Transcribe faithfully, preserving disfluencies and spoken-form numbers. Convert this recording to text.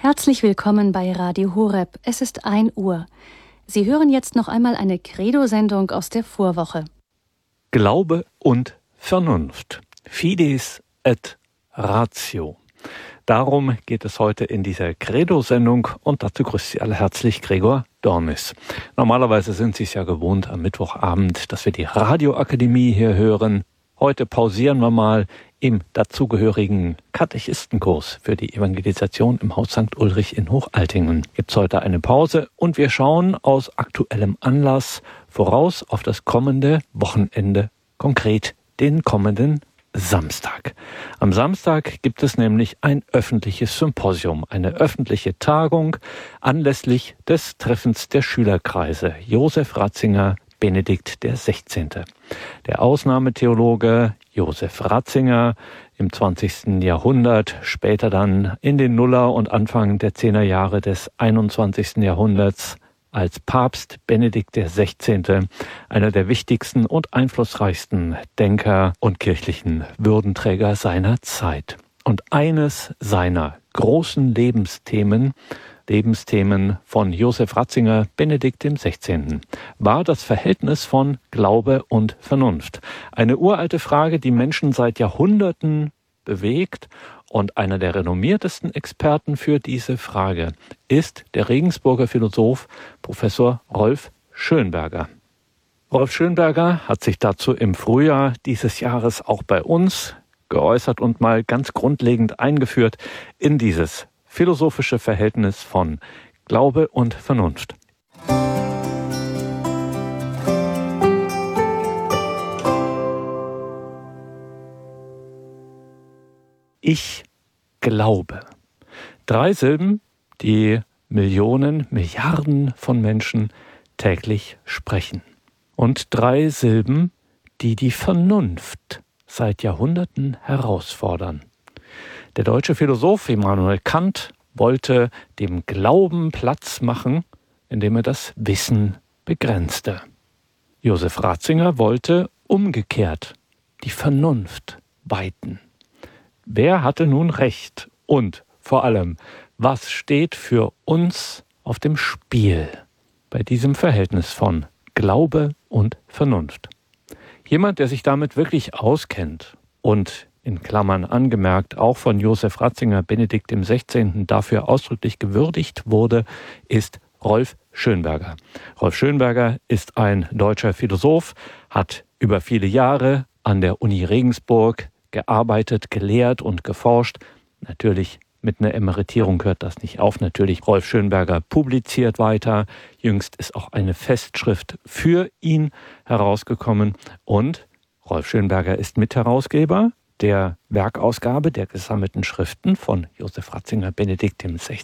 Herzlich willkommen bei Radio Horeb. Es ist ein Uhr. Sie hören jetzt noch einmal eine Credo-Sendung aus der Vorwoche. Glaube und Vernunft. Fides et Ratio. Darum geht es heute in dieser Credo-Sendung und dazu grüßt Sie alle herzlich Gregor Dornis. Normalerweise sind Sie es ja gewohnt am Mittwochabend, dass wir die Radioakademie hier hören. Heute pausieren wir mal im dazugehörigen Katechistenkurs für die Evangelisation im Haus Sankt Ulrich in Hochaltingen. Gibt es heute eine Pause und wir schauen aus aktuellem Anlass voraus auf das kommende Wochenende, konkret den kommenden Samstag. Am Samstag gibt es nämlich ein öffentliches Symposium, eine öffentliche Tagung anlässlich des Treffens der Schülerkreise Josef Ratzinger, Benedikt der Sechzehnte. Der Ausnahmetheologe Josef Ratzinger im zwanzigsten Jahrhundert, später dann in den Nuller- und Anfang der Zehnerjahre des einundzwanzigsten Jahrhunderts als Papst Benedikt der Sechzehnte, einer der wichtigsten und einflussreichsten Denker und kirchlichen Würdenträger seiner Zeit. Und eines seiner großen Lebensthemen Lebensthemen von Josef Ratzinger, Benedikt dem Sechzehnten, war das Verhältnis von Glaube und Vernunft. Eine uralte Frage, die Menschen seit Jahrhunderten bewegt, und einer der renommiertesten Experten für diese Frage ist der Regensburger Philosoph Professor Rolf Schönberger. Rolf Schönberger hat sich dazu im Frühjahr dieses Jahres auch bei uns geäußert und mal ganz grundlegend eingeführt in dieses philosophische Verhältnis von Glaube und Vernunft. Ich glaube. Drei Silben, die Millionen, Milliarden von Menschen täglich sprechen. Und drei Silben, die die Vernunft seit Jahrhunderten herausfordern. Der deutsche Philosoph Immanuel Kant wollte dem Glauben Platz machen, indem er das Wissen begrenzte. Josef Ratzinger wollte umgekehrt die Vernunft weiten. Wer hatte nun recht? Und vor allem, was steht für uns auf dem Spiel bei diesem Verhältnis von Glaube und Vernunft? Jemand, der sich damit wirklich auskennt und in Klammern angemerkt, auch von Josef Ratzinger, Benedikt dem Sechzehnten dafür ausdrücklich gewürdigt wurde, ist Rolf Schönberger. Rolf Schönberger ist ein deutscher Philosoph, hat über viele Jahre an der Uni Regensburg gearbeitet, gelehrt und geforscht. Natürlich mit einer Emeritierung hört das nicht auf. Natürlich, Rolf Schönberger publiziert weiter. Jüngst ist auch eine Festschrift für ihn herausgekommen. Und Rolf Schönberger ist Mitherausgeber der Werkausgabe der gesammelten Schriften von Josef Ratzinger, Benedikt dem